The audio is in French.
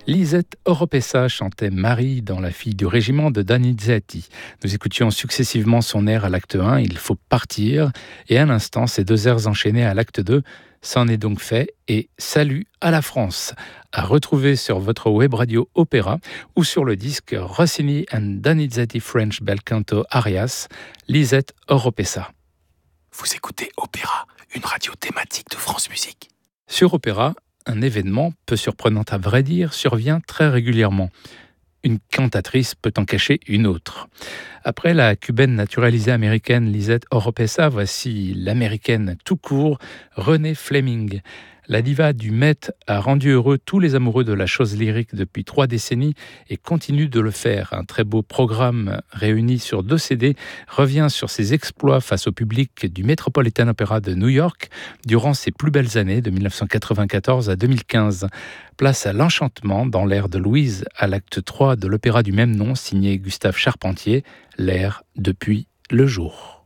Lisette Oropesa chantait Marie dans La fille du régiment de Donizetti. Nous écoutions successivement son air à l'acte 1, Il faut partir, et à l'instant ces deux airs enchaînés à l'acte 2, C'en est donc fait, et Salut à la France, à retrouver sur votre web radio Opéra ou sur le disque Rossini and Donizetti French Bel Canto Arias, Lisette Oropesa. Vous écoutez Opéra, une radio thématique de France Musique. Sur Opéra, un événement, peu surprenant à vrai dire, survient très régulièrement. Une cantatrice peut en cacher une autre. Après la cubaine naturalisée américaine Lisette Oropesa, voici l'américaine tout court, Renée Fleming. La diva du Met a rendu heureux tous les amoureux de la chose lyrique depuis 3 décennies et continue de le faire. Un très beau programme réuni sur 2 CD revient sur ses exploits face au public du Metropolitan Opera de New York durant ses plus belles années de 1994 à 2015. Place à l'enchantement dans l'air de Louise à l'acte 3 de l'opéra du même nom signé Gustave Charpentier, l'air Depuis le jour.